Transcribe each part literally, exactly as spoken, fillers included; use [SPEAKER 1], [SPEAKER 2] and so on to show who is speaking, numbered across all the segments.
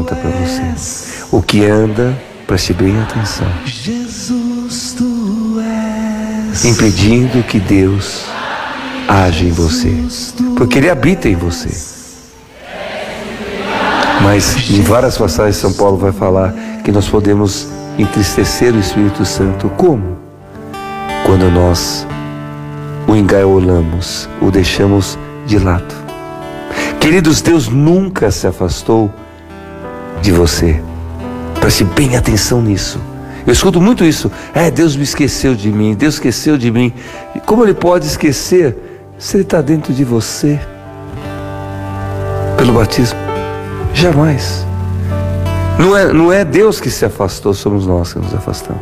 [SPEAKER 1] pergunta para você. O que anda, preste bem atenção, impedindo que Deus haja em você, porque Ele habita em você. Mas em várias passagens São Paulo vai falar que nós podemos entristecer o Espírito Santo. Como? Quando nós o engaiolamos, o deixamos de lado. Queridos, Deus nunca se afastou de você. Preste bem atenção nisso. Eu escuto muito isso. É, Deus me esqueceu de mim, Deus esqueceu de mim. Como Ele pode esquecer se Ele está dentro de você? Pelo batismo? Jamais. Não é, não é Deus que se afastou, somos nós que nos afastamos.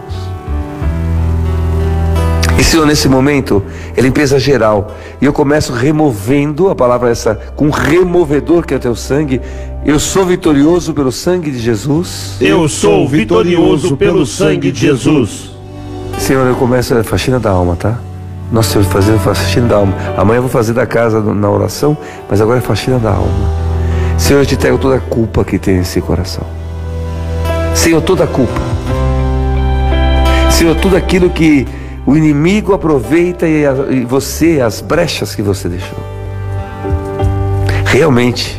[SPEAKER 1] E Senhor, nesse momento, é limpeza geral. E eu começo removendo, a palavra é essa, com um removedor que é o teu sangue. Eu sou vitorioso pelo sangue de Jesus.
[SPEAKER 2] Eu sou vitorioso pelo sangue de Jesus.
[SPEAKER 1] Senhor, eu começo a faxina da alma, tá? Nossa, Senhor, fazendo faxina da alma. Amanhã eu vou fazer da casa na oração, mas agora é faxina da alma. Senhor, eu te entrego toda a culpa que tem nesse coração. Senhor, toda a culpa. Senhor, tudo aquilo que o inimigo aproveita e, a, e você, as brechas que você deixou. Realmente,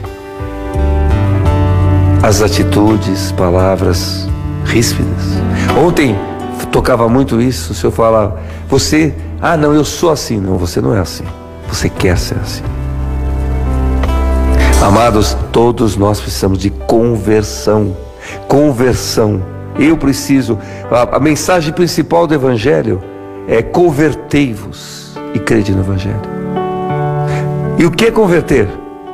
[SPEAKER 1] as atitudes, palavras ríspidas. Ontem tocava muito isso, o Senhor falava, você, ah não, eu sou assim. Não, você não é assim. Você quer ser assim. Amados, todos nós precisamos de conversão. Conversão. Eu preciso, a, a mensagem principal do Evangelho é convertei-vos e crede no Evangelho. E o que é converter?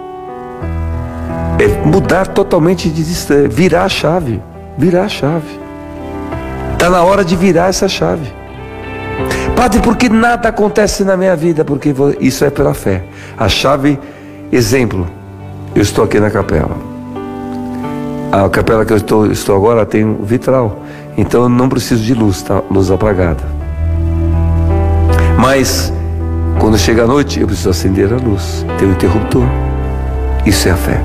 [SPEAKER 1] É mudar totalmente de distância, virar a chave, virar a chave. Está na hora de virar essa chave. Padre, por que nada acontece na minha vida? Porque isso é pela fé. A chave, exemplo, eu estou aqui na capela. A capela que eu estou, estou agora tem um vitral, então eu não preciso de luz, tá? Luz apagada. Mas quando chega a noite, eu preciso acender a luz, tem um interruptor. Isso é a fé.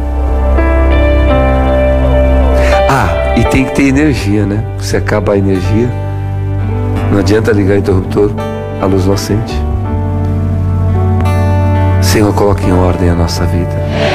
[SPEAKER 1] Ah, e tem que ter energia, né? Se acaba a energia, não adianta ligar o interruptor, a luz não acende. Senhor, coloque em ordem a nossa vida.